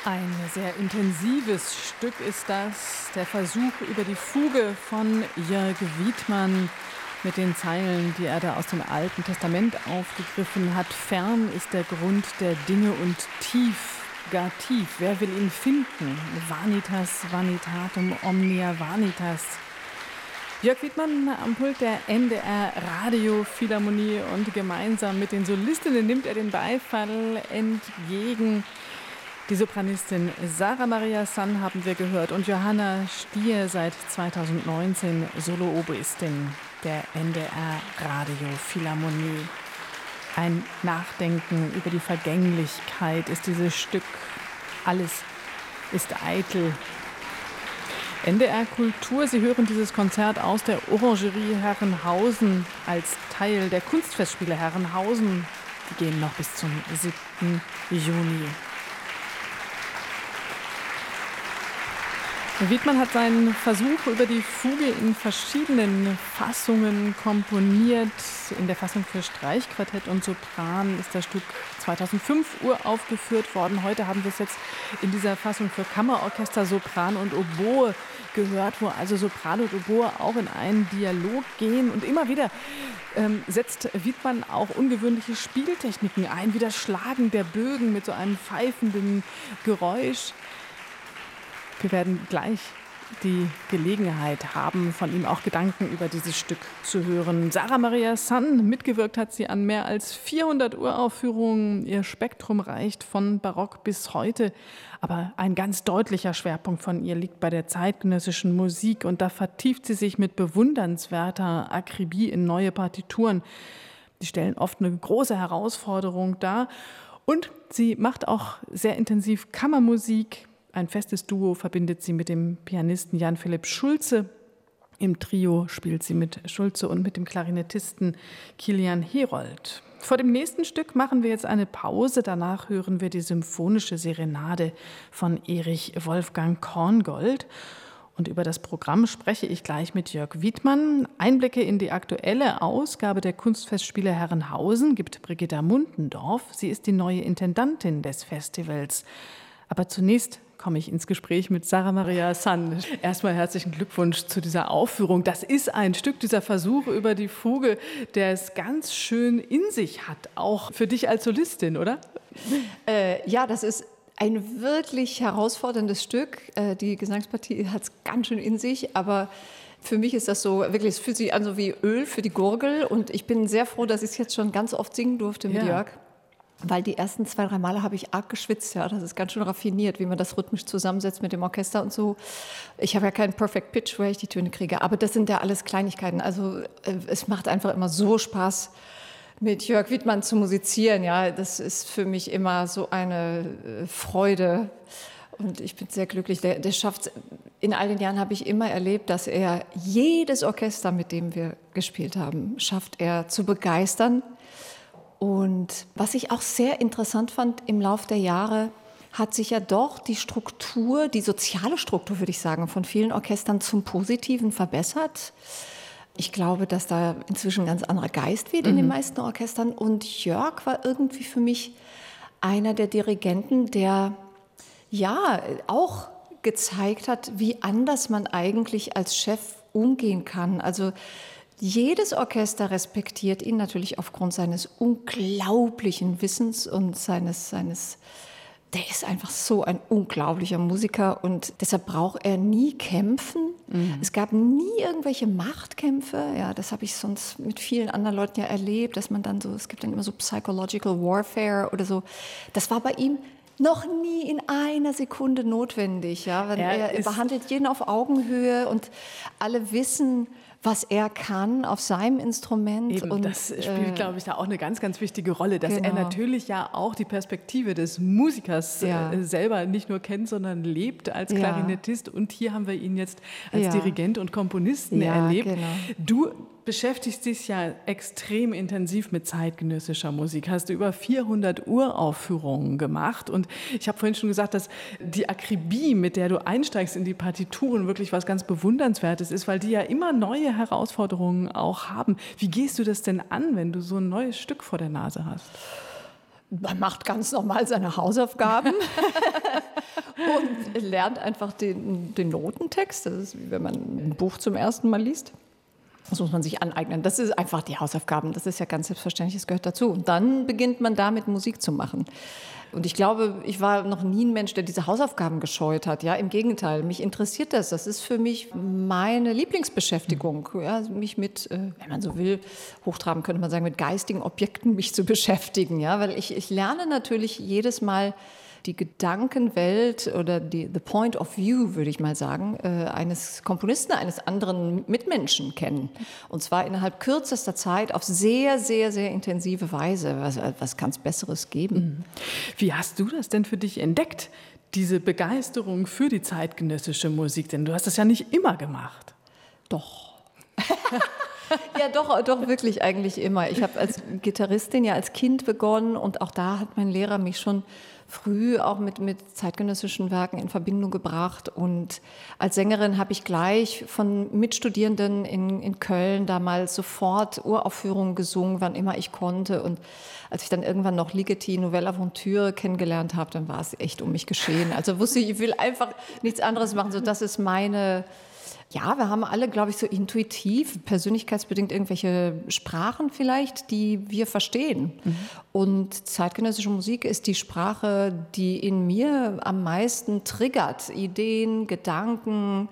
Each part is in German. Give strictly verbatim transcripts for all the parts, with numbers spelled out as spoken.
Ein sehr intensives Stück ist das, der Versuch über die Fuge von Jörg Wiedmann mit den Zeilen, die er da aus dem Alten Testament aufgegriffen hat. Fern ist der Grund der Dinge und tief, gar tief. Wer will ihn finden? Vanitas vanitatum omnia vanitas. Jörg Wiedmann am Pult der N D R Radiophilharmonie und gemeinsam mit den Solistinnen nimmt er den Beifall entgegen. Die Sopranistin Sarah Maria Sann haben wir gehört und Johanna Stier seit zweitausendneunzehn Solo-Oboistin der N D R Radiophilharmonie. Ein Nachdenken über die Vergänglichkeit ist dieses Stück. Alles ist eitel. N D R Kultur, Sie hören dieses Konzert aus der Orangerie Herrenhausen als Teil der Kunstfestspiele Herrenhausen. Die gehen noch bis zum siebten Juni. Wiedmann hat seinen Versuch über die Fuge in verschiedenen Fassungen komponiert. In der Fassung für Streichquartett und Sopran ist das Stück zweitausendfünf uraufgeführt worden. Heute haben wir es jetzt in dieser Fassung für Kammerorchester, Sopran und Oboe gehört, wo also Sopran und Oboe auch in einen Dialog gehen. Und immer wieder ähm, setzt Wiedmann auch ungewöhnliche Spieltechniken ein, wie das Schlagen der Bögen mit so einem pfeifenden Geräusch. Wir werden gleich die Gelegenheit haben, von ihm auch Gedanken über dieses Stück zu hören. Sarah Maria Sann, mitgewirkt hat sie an mehr als vierhundert Uraufführungen. Ihr Spektrum reicht von Barock bis heute. Aber ein ganz deutlicher Schwerpunkt von ihr liegt bei der zeitgenössischen Musik. Und da vertieft sie sich mit bewundernswerter Akribie in neue Partituren. Die stellen oft eine große Herausforderung dar. Und sie macht auch sehr intensiv Kammermusik. Ein festes Duo verbindet sie mit dem Pianisten Jan-Philipp Schulze. Im Trio spielt sie mit Schulze und mit dem Klarinettisten Kilian Herold. Vor dem nächsten Stück machen wir jetzt eine Pause. Danach hören wir die symphonische Serenade von Erich Wolfgang Korngold. Und über das Programm spreche ich gleich mit Jörg Wiedmann. Einblicke in die aktuelle Ausgabe der Kunstfestspiele Herrenhausen gibt Brigitta Mundendorf. Sie ist die neue Intendantin des Festivals. Aber zunächst komme ich ins Gespräch mit Sarah Maria Sann. Erstmal herzlichen Glückwunsch zu dieser Aufführung. Das ist ein Stück, dieser Versuch über die Fuge, der es ganz schön in sich hat, auch für dich als Solistin, oder? Äh, ja, das ist ein wirklich herausforderndes Stück. Äh, die Gesangspartie hat es ganz schön in sich, aber für mich ist das so, wirklich, es fühlt sich an so wie Öl für die Gurgel. Und ich bin sehr froh, dass ich es jetzt schon ganz oft singen durfte mit ja. Jörg. Weil die ersten zwei, drei Male habe ich arg geschwitzt. Ja, das ist ganz schön raffiniert, wie man das rhythmisch zusammensetzt mit dem Orchester und so. Ich habe ja keinen Perfect Pitch, woher ich die Töne kriege. Aber das sind ja alles Kleinigkeiten. Also äh, es macht einfach immer so Spaß, mit Jörg Wiedmann zu musizieren. Ja, das ist für mich immer so eine äh, Freude. Und ich bin sehr glücklich. Der, der schafft, in all den Jahren habe ich immer erlebt, dass er jedes Orchester, mit dem wir gespielt haben, schafft er zu begeistern. Und was ich auch sehr interessant fand im Lauf der Jahre, hat sich ja doch die Struktur, die soziale Struktur, würde ich sagen, von vielen Orchestern zum Positiven verbessert. Ich glaube, dass da inzwischen ein ganz anderer Geist weht in mhm. den meisten Orchestern. Und Jörg war irgendwie für mich einer der Dirigenten, der ja auch gezeigt hat, wie anders man eigentlich als Chef umgehen kann. Also jedes Orchester respektiert ihn natürlich aufgrund seines unglaublichen Wissens und seines, seines, der ist einfach so ein unglaublicher Musiker und deshalb braucht er nie kämpfen. Mhm. Es gab nie irgendwelche Machtkämpfe. Ja, das habe ich sonst mit vielen anderen Leuten ja erlebt, dass man dann so, es gibt dann immer so Psychological Warfare oder so. Das war bei ihm noch nie in einer Sekunde notwendig. Ja, weil er, er behandelt jeden auf Augenhöhe und alle wissen, was er kann auf seinem Instrument. Eben, und das spielt, äh, glaube ich, da auch eine ganz, ganz wichtige Rolle, dass genau. er natürlich ja auch die Perspektive des Musikers ja. äh, selber nicht nur kennt, sondern lebt als Klarinettist. Ja. Und hier haben wir ihn jetzt als ja. Dirigent und Komponisten ja, erlebt. Genau. Du beschäftigst dich ja extrem intensiv mit zeitgenössischer Musik. Hast du über vierhundert Uraufführungen gemacht. Und ich habe vorhin schon gesagt, dass die Akribie, mit der du einsteigst in die Partituren, wirklich was ganz Bewundernswertes ist, weil die ja immer neue Herausforderungen auch haben. Wie gehst du das denn an, wenn du so ein neues Stück vor der Nase hast? Man macht ganz normal seine Hausaufgaben und lernt einfach den, den Notentext. Das ist wie wenn man ein Buch zum ersten Mal liest. Das muss man sich aneignen. Das ist einfach die Hausaufgaben. Das ist ja ganz selbstverständlich, das gehört dazu. Und dann beginnt man damit, Musik zu machen. Und ich glaube, ich war noch nie ein Mensch, der diese Hausaufgaben gescheut hat. Ja, im Gegenteil, mich interessiert das. Das ist für mich meine Lieblingsbeschäftigung. Ja, mich mit, wenn man so will, hochtrabend könnte man sagen, mit geistigen Objekten mich zu beschäftigen. Ja, weil ich, ich lerne natürlich jedes Mal die Gedankenwelt oder die the point of view, würde ich mal sagen, äh, eines Komponisten, eines anderen Mitmenschen kennen. Und zwar innerhalb kürzester Zeit auf sehr, sehr, sehr intensive Weise. Was, was kann es Besseres geben? Wie hast du das denn für dich entdeckt, diese Begeisterung für die zeitgenössische Musik? Denn du hast das ja nicht immer gemacht. Doch. Ja, doch, doch, wirklich eigentlich immer. Ich habe als Gitarristin ja als Kind begonnen und auch da hat mein Lehrer mich schon früh auch mit, mit zeitgenössischen Werken in Verbindung gebracht. Und als Sängerin habe ich gleich von Mitstudierenden in, in Köln damals sofort Uraufführungen gesungen, wann immer ich konnte. Und als ich dann irgendwann noch Ligeti, Nouvelle Aventure kennengelernt habe, dann war es echt um mich geschehen. Also wusste ich, ich will einfach nichts anderes machen. So, das ist meine... Ja, wir haben alle, glaube ich, so intuitiv, persönlichkeitsbedingt irgendwelche Sprachen vielleicht, die wir verstehen. Mhm. Und zeitgenössische Musik ist die Sprache, die in mir am meisten triggert. Ideen, Gedanken,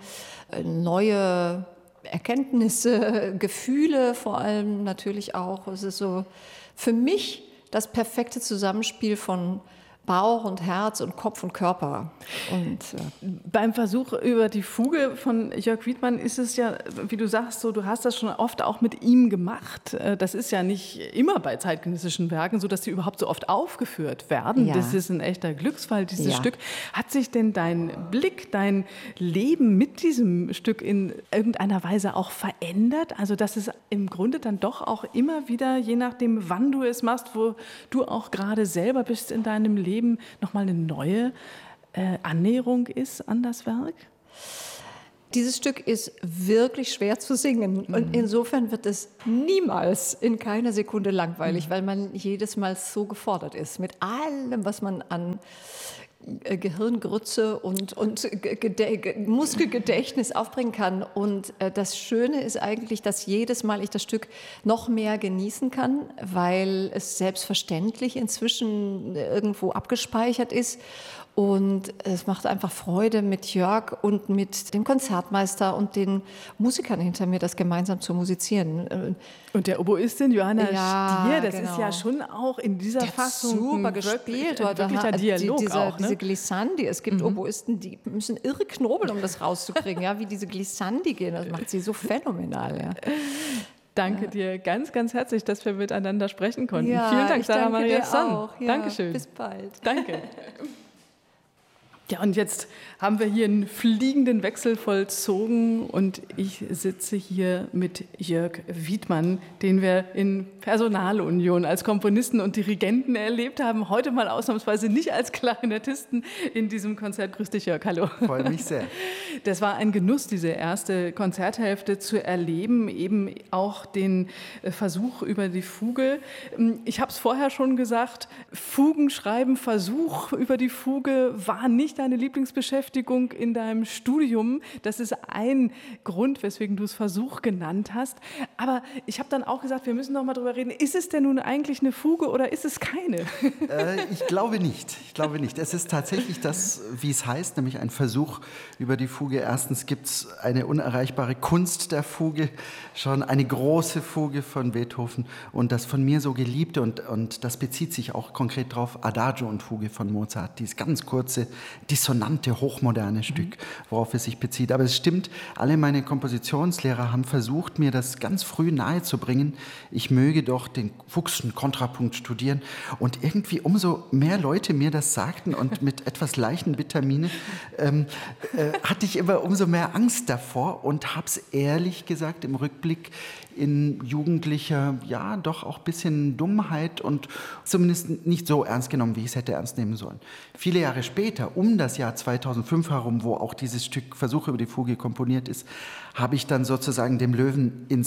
neue Erkenntnisse, Gefühle vor allem natürlich auch. Es ist so für mich das perfekte Zusammenspiel von Bauch und Herz und Kopf und Körper. Und, ja. Beim Versuch über die Fuge von Jörg Wiedmann ist es ja, wie du sagst, so, du hast das schon oft auch mit ihm gemacht. Das ist ja nicht immer bei zeitgenössischen Werken so, dass sie überhaupt so oft aufgeführt werden. Ja. Das ist ein echter Glücksfall, dieses ja. Stück. Hat sich denn dein Blick, dein Leben mit diesem Stück in irgendeiner Weise auch verändert? Also dass es im Grunde dann doch auch immer wieder, je nachdem, wann du es machst, wo du auch gerade selber bist in deinem Leben, nochmal eine neue äh, Annäherung ist an das Werk? Dieses Stück ist wirklich schwer zu singen mhm. und insofern wird es niemals in keiner Sekunde langweilig, mhm. weil man jedes Mal so gefordert ist mit allem, was man an Gehirngrütze und, und Gede- Muskelgedächtnis aufbringen kann. Und äh, das Schöne ist eigentlich, dass jedes Mal ich das Stück noch mehr genießen kann, weil es selbstverständlich inzwischen irgendwo abgespeichert ist. Und es macht einfach Freude, mit Jörg und mit dem Konzertmeister und den Musikern hinter mir das gemeinsam zu musizieren. Und der Oboistin Johanna ja, Stier, das genau. ist ja schon auch in dieser der Fassung super gespielt. Ein wirklicher Dialog die, diese, auch. Ne? Diese Glissandi, es gibt mhm. Oboisten, die müssen irre knobeln, um das rauszukriegen, ja, wie diese Glissandi gehen. Das macht sie so phänomenal. Ja. Danke ja. dir ganz, ganz herzlich, dass wir miteinander sprechen konnten. Ja, Vielen Dank, ich Sarah danke Maria dir Sonn. auch. Ja, Dankeschön. Bis bald. Danke. Ja, und jetzt haben wir hier einen fliegenden Wechsel vollzogen und ich sitze hier mit Jörg Wiedmann, den wir in Personalunion als Komponisten und Dirigenten erlebt haben. Heute mal ausnahmsweise nicht als Klarinettisten in diesem Konzert. Grüß dich, Jörg, hallo. Freut mich sehr. Das war ein Genuss, diese erste Konzerthälfte zu erleben, eben auch den Versuch über die Fuge. Ich habe es vorher schon gesagt, Fugen schreiben, Versuch über die Fuge war nicht deine Lieblingsbeschäftigung in deinem Studium. Das ist ein Grund, weswegen du es Versuch genannt hast. Aber ich habe dann auch gesagt, wir müssen noch mal drüber reden. Ist es denn nun eigentlich eine Fuge oder ist es keine? Äh, ich glaube nicht. Ich glaube nicht. Es ist tatsächlich das, wie es heißt, nämlich ein Versuch über die Fuge. Erstens gibt es eine unerreichbare Kunst der Fuge, schon eine große Fuge von Beethoven und das von mir so geliebte, und, und das bezieht sich auch konkret drauf, Adagio und Fuge von Mozart, dieses ganz kurze, dissonante, hochmoderne Stück, worauf es sich bezieht. Aber es stimmt, alle meine Kompositionslehrer haben versucht, mir das ganz früh nahezubringen. Ich möge doch den Fuchschen Kontrapunkt studieren. Und irgendwie umso mehr Leute mir das sagten und mit etwas leichten Vitamine, ähm, äh, hatte ich immer umso mehr Angst davor und habe es ehrlich gesagt im Rückblick in jugendlicher, ja, doch auch ein bisschen Dummheit und zumindest nicht so ernst genommen, wie ich es hätte ernst nehmen sollen. Viele Jahre später, um das Jahr zweitausendfünf herum, wo auch dieses Stück Versuch über die Fuge komponiert ist, habe ich dann sozusagen dem Löwen ins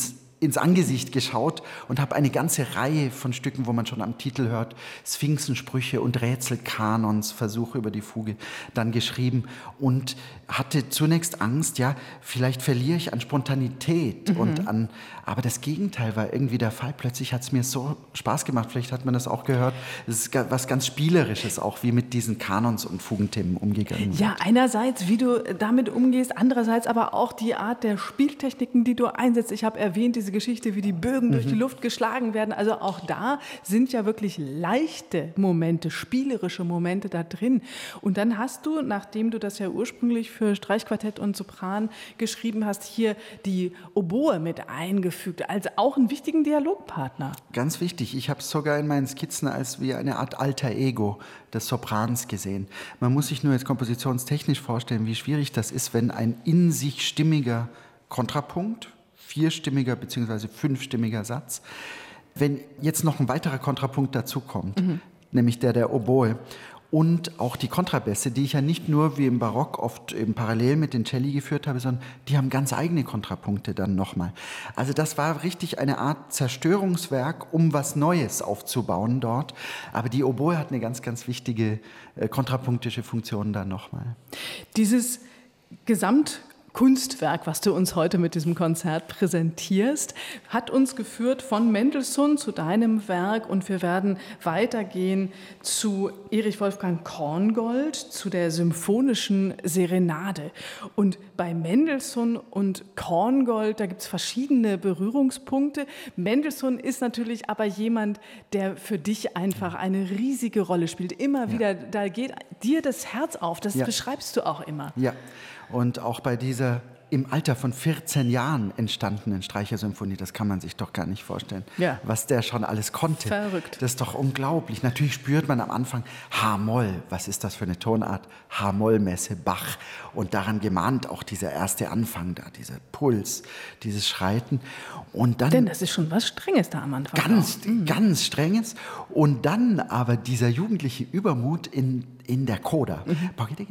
ins Angesicht geschaut und habe eine ganze Reihe von Stücken, wo man schon am Titel hört, Sphinxensprüche und Rätselkanons, Versuche über die Fuge, dann geschrieben und hatte zunächst Angst, ja, vielleicht verliere ich an Spontanität mhm. und an, aber das Gegenteil war irgendwie der Fall. Plötzlich hat es mir so Spaß gemacht, vielleicht hat man das auch gehört, es ist was ganz Spielerisches auch, wie mit diesen Kanons und Fugenthemen umgegangen wird. Ja, einerseits, wie du damit umgehst, andererseits aber auch die Art der Spieltechniken, die du einsetzt. Ich habe erwähnt, diese Geschichte, wie die Bögen mhm. durch die Luft geschlagen werden. Also auch da sind ja wirklich leichte Momente, spielerische Momente da drin. Und dann hast du, nachdem du das ja ursprünglich für Streichquartett und Sopran geschrieben hast, hier die Oboe mit eingefügt, als auch einen wichtigen Dialogpartner. Ganz wichtig. Ich habe es sogar in meinen Skizzen als wie eine Art alter Ego des Soprans gesehen. Man muss sich nur jetzt kompositionstechnisch vorstellen, wie schwierig das ist, wenn ein in sich stimmiger Kontrapunkt, vierstimmiger bzw. fünfstimmiger Satz. Wenn jetzt noch ein weiterer Kontrapunkt dazu kommt, mhm. nämlich der der Oboe und auch die Kontrabässe, die ich ja nicht nur wie im Barock oft eben parallel mit den Celli geführt habe, sondern die haben ganz eigene Kontrapunkte dann nochmal. Also das war richtig eine Art Zerstörungswerk, um was Neues aufzubauen dort. Aber die Oboe hat eine ganz, ganz wichtige äh, kontrapunktische Funktion dann nochmal. Dieses Gesamt Kunstwerk, was du uns heute mit diesem Konzert präsentierst, hat uns geführt von Mendelssohn zu deinem Werk und wir werden weitergehen zu Erich Wolfgang Korngold, zu der symphonischen Serenade. Und bei Mendelssohn und Korngold, da gibt es verschiedene Berührungspunkte. Mendelssohn ist natürlich aber jemand, der für dich einfach eine riesige Rolle spielt. Immer ja. wieder, da geht dir das Herz auf, das ja. beschreibst du auch immer. Ja. Und auch bei dieser im Alter von vierzehn Jahren entstandenen Streichersymphonie, das kann man sich doch gar nicht vorstellen, ja. was der schon alles konnte. Verrückt. Das ist doch unglaublich. Natürlich spürt man am Anfang H-Moll, was ist das für eine Tonart? H-Moll-Messe, Bach. Und daran gemahnt auch dieser erste Anfang da, dieser Puls, dieses Schreiten. Und dann, denn das ist schon was Strenges da am Anfang. Ganz, mhm. ganz Strenges. Und dann aber dieser jugendliche Übermut in, in der Coda. Mhm.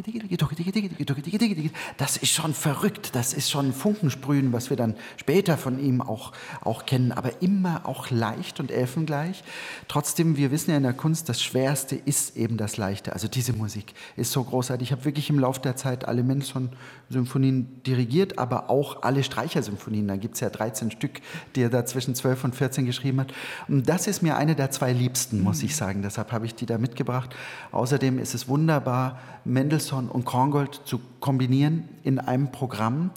Das ist schon verrückt. Das ist schon Funkensprühen, was wir dann später von ihm auch, auch kennen. Aber immer auch leicht und elfengleich. Trotzdem, wir wissen ja in der Kunst, das Schwerste ist eben das Leichte. Also diese Musik ist so großartig. Ich habe wirklich im Laufe der Zeit alle Mendelssohn-Symphonien dirigiert, aber auch alle Streichersymphonien. Da gibt es ja dreizehn Stück, die er da zwischen zwölf und vierzehn geschrieben hat. Und das ist mir eine der zwei liebsten, muss ich sagen. Deshalb habe ich die da mitgebracht. Außerdem ist es wunderbar, Mendelssohn und Korngold zu kombinieren in einem Programm.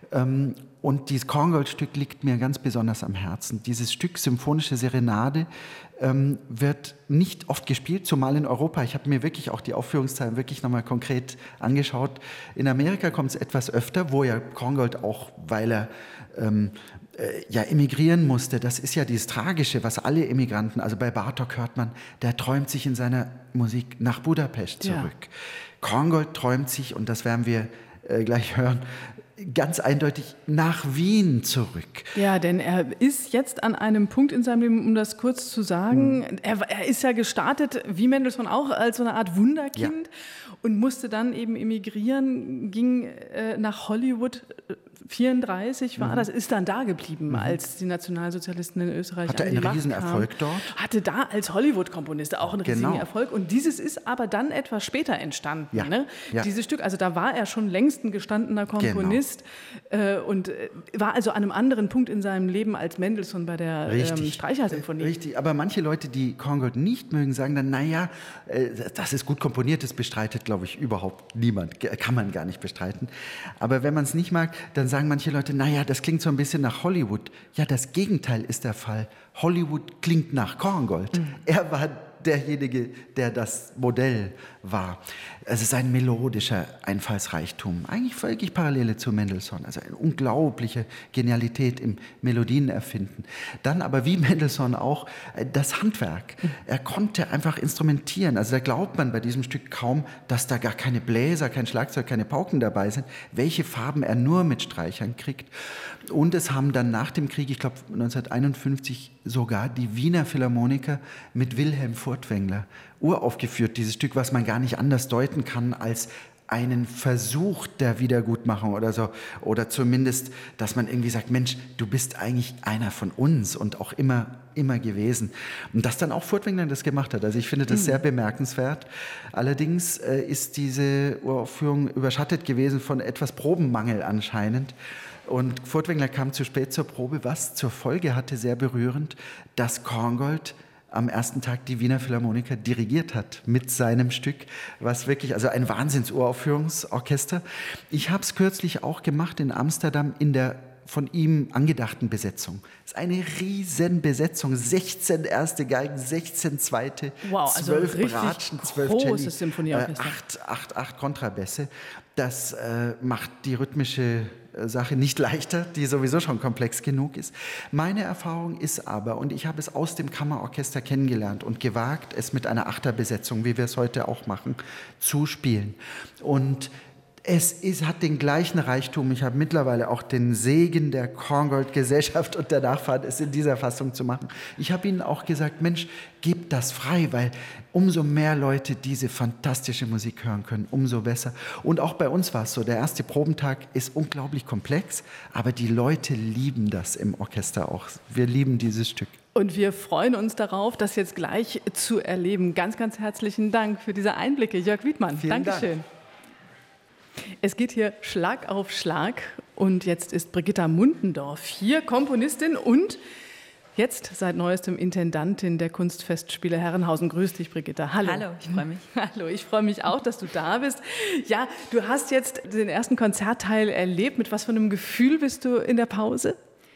Und dieses Korngold-Stück liegt mir ganz besonders am Herzen. Dieses Stück Symphonische Serenade ähm, wird nicht oft gespielt, zumal in Europa. Ich habe mir wirklich auch die Aufführungszahlen wirklich nochmal konkret angeschaut. In Amerika kommt es etwas öfter, wo ja Korngold auch, weil er ähm, äh, ja emigrieren musste, das ist ja dieses Tragische, was alle Emigranten, also bei Bartók hört man, der träumt sich in seiner Musik nach Budapest zurück. Ja. Korngold träumt sich, und das werden wir äh, gleich hören, ganz eindeutig nach Wien zurück. Ja, denn er ist jetzt an einem Punkt in seinem Leben, um das kurz zu sagen, hm. er, er ist ja gestartet, wie Mendelssohn auch, als so eine Art Wunderkind ja. und musste dann eben emigrieren, ging äh, nach Hollywood, vierunddreißig war, mhm. das ist dann da geblieben, mhm. als die Nationalsozialisten in Österreich Hatte an die einen Macht Riesenerfolg kamen. dort? Hatte da als Hollywood-Komponist auch einen riesigen genau. Erfolg. Und dieses ist aber dann etwas später entstanden. Ja. Ne? Ja. Dieses Stück, also da war er schon längst ein gestandener Komponist genau. äh, und äh, war also an einem anderen Punkt in seinem Leben als Mendelssohn bei der ähm, Streichersymphonie. Richtig, aber manche Leute, die Korngold nicht mögen, sagen dann, naja, äh, das ist gut komponiert, das bestreitet, glaube ich, überhaupt niemand, kann man gar nicht bestreiten. Aber wenn man es nicht mag, dann sagen manche Leute, naja, das klingt so ein bisschen nach Hollywood. Ja, das Gegenteil ist der Fall. Hollywood klingt nach Korngold. Mhm. Er war derjenige, der das Modell war. Es ist ein melodischer Einfallsreichtum, eigentlich völlig Parallele zu Mendelssohn, also eine unglaubliche Genialität im Melodienerfinden. Dann aber wie Mendelssohn auch das Handwerk. Er konnte einfach instrumentieren, also da glaubt man bei diesem Stück kaum, dass da gar keine Bläser, kein Schlagzeug, keine Pauken dabei sind, welche Farben er nur mit Streichern kriegt. Und es haben dann nach dem Krieg, ich glaube neunzehnhunderteinundfünfzig, sogar die Wiener Philharmoniker mit Wilhelm Furtwängler uraufgeführt, dieses Stück, was man gar nicht anders deuten kann als einen Versuch der Wiedergutmachung oder so. Oder zumindest, dass man irgendwie sagt, Mensch, du bist eigentlich einer von uns und auch immer, immer gewesen. Und dass dann auch Furtwängler das gemacht hat. Also ich finde das mhm. sehr bemerkenswert. Allerdings äh, ist diese Uraufführung überschattet gewesen von etwas Probenmangel anscheinend. Und Furtwängler kam zu spät zur Probe, was zur Folge hatte, sehr berührend, dass Korngold am ersten Tag die Wiener Philharmoniker dirigiert hat mit seinem Stück, was wirklich, also ein Wahnsinns-Uraufführungsorchester. Ich habe es kürzlich auch gemacht in Amsterdam in der von ihm angedachten Besetzung. Es ist eine riesen Besetzung, sechzehn erste Geigen, sechzehn zweite, wow, zwölf also Bratschen, zwölf Celli, äh, acht, acht, acht Kontrabässe. Das äh, macht die rhythmische Sache nicht leichter, die sowieso schon komplex genug ist. Meine Erfahrung ist aber, und ich habe es aus dem Kammerorchester kennengelernt und gewagt, es mit einer Achterbesetzung, wie wir es heute auch machen, zu spielen. Und es ist, hat den gleichen Reichtum. Ich habe mittlerweile auch den Segen der Korngold-Gesellschaft und der Nachfahren, es in dieser Fassung zu machen. Ich habe ihnen auch gesagt, Mensch, gebt das frei, weil umso mehr Leute diese fantastische Musik hören können, umso besser. Und auch bei uns war es so, der erste Probentag ist unglaublich komplex, aber die Leute lieben das im Orchester auch. Wir lieben dieses Stück. Und wir freuen uns darauf, das jetzt gleich zu erleben. Ganz, ganz herzlichen Dank für diese Einblicke, Jörg Wiedmann. Vielen Dankeschön. Dank. Es geht hier Schlag auf Schlag und jetzt ist Brigitta Mundendorf hier, Komponistin und jetzt seit neuestem Intendantin der Kunstfestspiele Herrenhausen. Grüß dich, Brigitta. Hallo. Hallo, ich freue mich. Hallo, ich freue mich auch, dass du da bist. Ja, du hast jetzt den ersten Konzertteil erlebt. Mit was für einem Gefühl bist du in der Pause?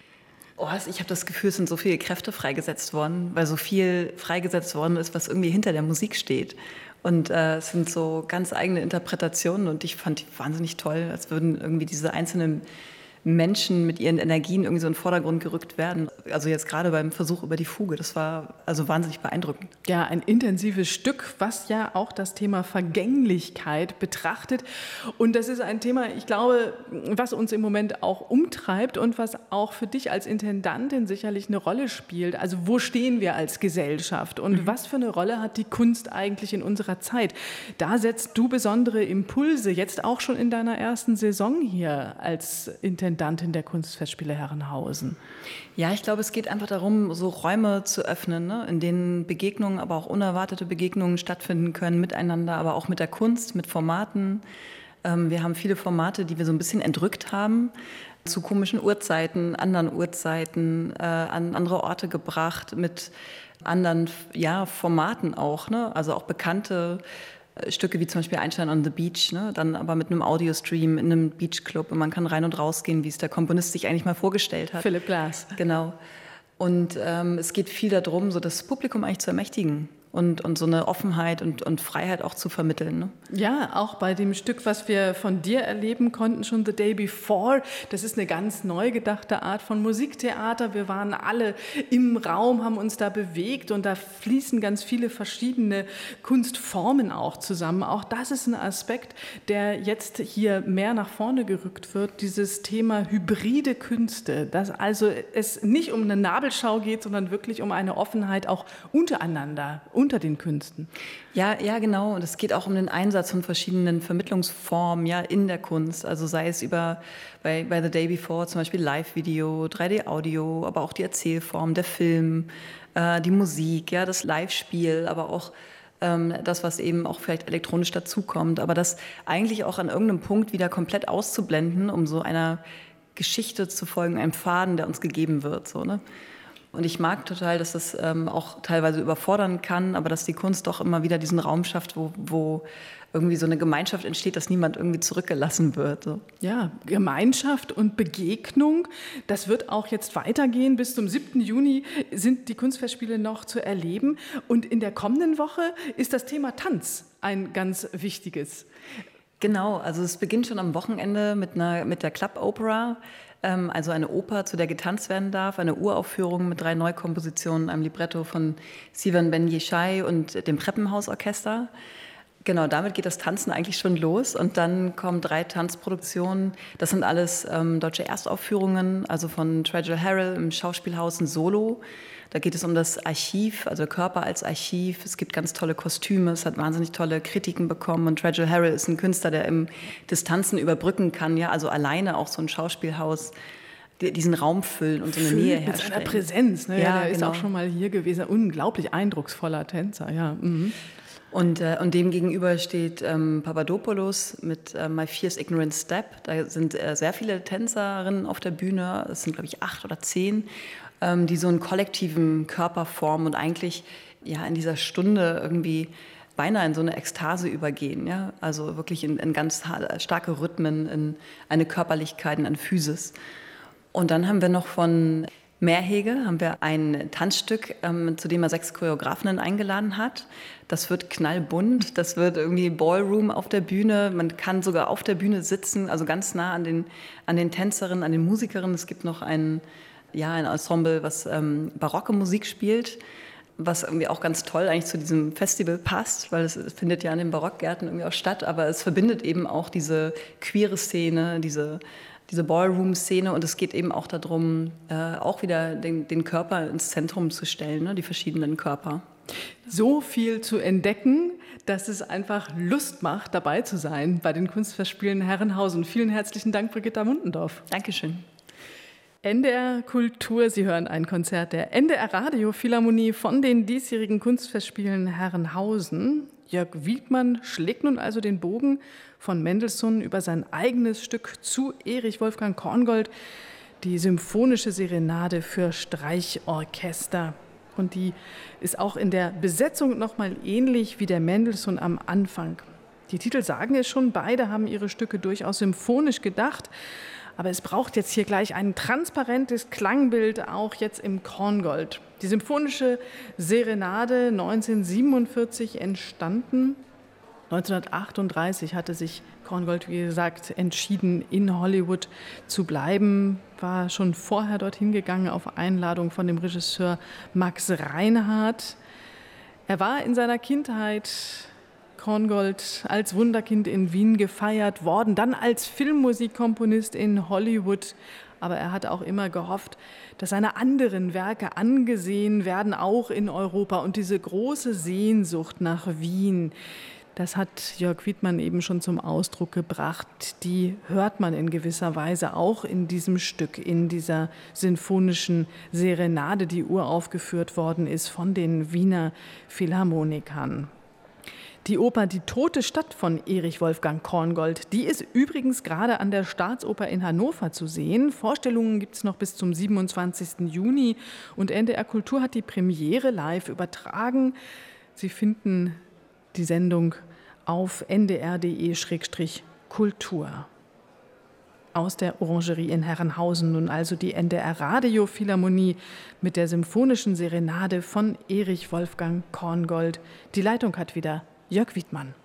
Oh, ich habe das Gefühl, es sind so viele Kräfte freigesetzt worden, weil so viel freigesetzt worden ist, was irgendwie hinter der Musik steht. Und äh, es sind so ganz eigene Interpretationen und ich fand die wahnsinnig toll, als würden irgendwie diese einzelnen Menschen mit ihren Energien irgendwie so in den Vordergrund gerückt werden. Also jetzt gerade beim Versuch über die Fuge, das war also wahnsinnig beeindruckend. Ja, ein intensives Stück, was ja auch das Thema Vergänglichkeit betrachtet. Und das ist ein Thema, ich glaube, was uns im Moment auch umtreibt und was auch für dich als Intendantin sicherlich eine Rolle spielt. Also wo stehen wir als Gesellschaft und mhm. was für eine Rolle hat die Kunst eigentlich in unserer Zeit? Da setzt du besondere Impulse, jetzt auch schon in deiner ersten Saison hier als Intendantin der Kunstfestspiele Herrenhausen. Ja, ich glaube, es geht einfach darum, so Räume zu öffnen, ne, in denen Begegnungen, aber auch unerwartete Begegnungen stattfinden können miteinander, aber auch mit der Kunst, mit Formaten. Ähm, wir haben viele Formate, die wir so ein bisschen entrückt haben, zu komischen Uhrzeiten, anderen Uhrzeiten, äh, an andere Orte gebracht, mit anderen ja, Formaten auch, ne, also auch bekannte Stücke wie zum Beispiel Einstein on the Beach, ne? Dann aber mit einem Audiostream in einem Beachclub und man kann rein und rausgehen, wie es der Komponist sich eigentlich mal vorgestellt hat. Philip Glass. Genau. Und ähm, es geht viel darum, so das Publikum eigentlich zu ermächtigen und, und so eine Offenheit und, und Freiheit auch zu vermitteln. Ne? Ja, auch bei dem Stück, was wir von dir erleben konnten, schon The Day Before. Das ist eine ganz neu gedachte Art von Musiktheater. Wir waren alle im Raum, haben uns da bewegt und da fließen ganz viele verschiedene Kunstformen auch zusammen. Auch das ist ein Aspekt, der jetzt hier mehr nach vorne gerückt wird, dieses Thema hybride Künste, dass also es nicht um eine Nabelschau geht, sondern wirklich um eine Offenheit auch untereinander, unter den Künsten. Ja, ja, genau. Und es geht auch um den Einsatz von verschiedenen Vermittlungsformen ja, in der Kunst. Also sei es über bei, bei The Day Before zum Beispiel Live-Video, drei D-Audio, aber auch die Erzählform, der Film, äh, die Musik, ja, das Live-Spiel, aber auch ähm, das, was eben auch vielleicht elektronisch dazukommt. Aber das eigentlich auch an irgendeinem Punkt wieder komplett auszublenden, um so einer Geschichte zu folgen, einem Faden, der uns gegeben wird. So, ne? Und ich mag total, dass das ähm, auch teilweise überfordern kann, aber dass die Kunst doch immer wieder diesen Raum schafft, wo, wo irgendwie so eine Gemeinschaft entsteht, dass niemand irgendwie zurückgelassen wird. So. Ja, Gemeinschaft und Begegnung, das wird auch jetzt weitergehen. Bis zum siebten Juni sind die Kunstfestspiele noch zu erleben. Und in der kommenden Woche ist das Thema Tanz ein ganz wichtiges. Genau, also es beginnt schon am Wochenende mit, einer, mit der Club Opera. Also eine Oper, zu der getanzt werden darf, eine Uraufführung mit drei Neukompositionen, einem Libretto von Sivan Ben Yeshai und dem Treppenhausorchester. Genau, damit geht das Tanzen eigentlich schon los und dann kommen drei Tanzproduktionen. Das sind alles ähm, deutsche Erstaufführungen, also von Treasure Harrell im Schauspielhaus ein Solo. Da geht es um das Archiv, also Körper als Archiv. Es gibt ganz tolle Kostüme, es hat wahnsinnig tolle Kritiken bekommen und Treasure Harrell ist ein Künstler, der im Distanzen überbrücken kann, ja, also alleine auch so ein Schauspielhaus diesen Raum füllen und so eine Nähe herstellen. Mit seiner Präsenz, ne? Ja, ja, der genau. ist auch schon mal hier gewesen. Unglaublich eindrucksvoller Tänzer, ja. Mhm. Und, äh, und dem gegenüber steht ähm, Papadopoulos mit äh, My Fierce Ignorant Step. Da sind äh, sehr viele Tänzerinnen auf der Bühne, es sind, glaube ich, acht oder zehn, ähm, die so einen kollektiven Körper formen und eigentlich ja, in dieser Stunde irgendwie beinahe in so eine Ekstase übergehen. Ja? Also wirklich in, in ganz starke Rhythmen, in eine Körperlichkeit, in eine Physis. Und dann haben wir noch von Mehrhege haben wir ein Tanzstück, ähm, zu dem er sechs Choreografinnen eingeladen hat. Das wird knallbunt, das wird irgendwie Ballroom auf der Bühne. Man kann sogar auf der Bühne sitzen, also ganz nah an den, an den Tänzerinnen, an den Musikerinnen. Es gibt noch ein, ja, ein Ensemble, was ähm, barocke Musik spielt, was irgendwie auch ganz toll eigentlich zu diesem Festival passt, weil es, es findet ja an den Barockgärten irgendwie auch statt, aber es verbindet eben auch diese queere Szene, diese diese Ballroom-Szene und es geht eben auch darum, äh, auch wieder den, den Körper ins Zentrum zu stellen, ne? Die verschiedenen Körper. So viel zu entdecken, dass es einfach Lust macht, dabei zu sein bei den Kunstfestspielen Herrenhausen. Vielen herzlichen Dank, Brigitta Muntendorf. Dankeschön. N D R Kultur, Sie hören ein Konzert der N D R Radio Philharmonie von den diesjährigen Kunstfestspielen Herrenhausen. Jörg Wiedmann schlägt nun also den Bogen von Mendelssohn über sein eigenes Stück zu Erich Wolfgang Korngold, die symphonische Serenade für Streichorchester. Und die ist auch in der Besetzung nochmal ähnlich wie der Mendelssohn am Anfang. Die Titel sagen es schon, beide haben ihre Stücke durchaus symphonisch gedacht. Aber es braucht jetzt hier gleich ein transparentes Klangbild, auch jetzt im Korngold. Die symphonische Serenade neunzehnhundertsiebenundvierzig entstanden. neunzehnhundertachtunddreißig hatte sich Korngold, wie gesagt, entschieden, in Hollywood zu bleiben. War schon vorher dorthin gegangen auf Einladung von dem Regisseur Max Reinhardt. Er war in seiner Kindheit Korngold als Wunderkind in Wien gefeiert worden, dann als Filmmusikkomponist in Hollywood. Aber er hat auch immer gehofft, dass seine anderen Werke angesehen werden, auch in Europa. Und diese große Sehnsucht nach Wien, das hat Jörg Wiedmann eben schon zum Ausdruck gebracht. Die hört man in gewisser Weise auch in diesem Stück, in dieser sinfonischen Serenade, die uraufgeführt worden ist von den Wiener Philharmonikern. Die Oper Die tote Stadt von Erich Wolfgang Korngold, die ist übrigens gerade an der Staatsoper in Hannover zu sehen. Vorstellungen gibt es noch bis zum siebenundzwanzigsten Juni und N D R Kultur hat die Premiere live übertragen. Sie finden die Sendung auf n d r punkt d e Schrägstrich kultur. Aus der Orangerie in Herrenhausen nun also die N D R Radio Philharmonie mit der symphonischen Serenade von Erich Wolfgang Korngold. Die Leitung hat wieder Jörg Wiedmann.